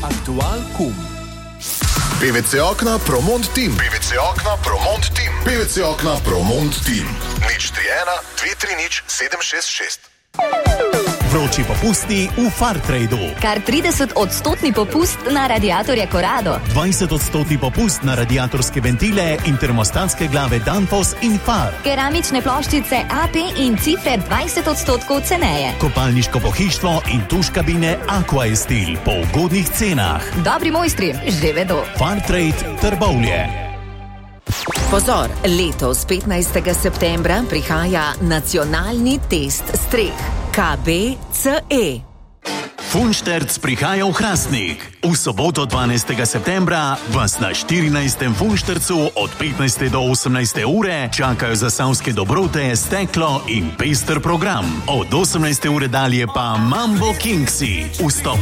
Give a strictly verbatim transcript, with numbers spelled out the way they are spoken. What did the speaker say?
Aktual kum. P V C Okna Promont Team. P V C Okna Promont Team. P V C Okna Promont Team. nič tri ena dve tri nič sedem šest šest. Vroči popusti v Fartradu. Kar trideset odstotni popust na radiatorje Corrado. dvajset odstotni popust na radiatorske ventile in termostatske glave Danfoss in Far. Keramične ploščice A P in cifre dvajset odstotkov ceneje. Kopalniško pohištvo in tuš kabine Aquaestil po ugodnih cenah. Dobri mojstri že vedo. Fartrade Trbovlje. Pozor, letos petnajstega septembra prihaja nacionalni test streh K B C E. Funšterc prihaja v Hrastnik. V soboto dvanajstega septembra vas na štirinajstem Funštercu od petnajste do osemnajste ure čakajo zasavske dobrote, steklo in pester program. Od osemnajste ure dalje pa Mambo Kingsi. Vstop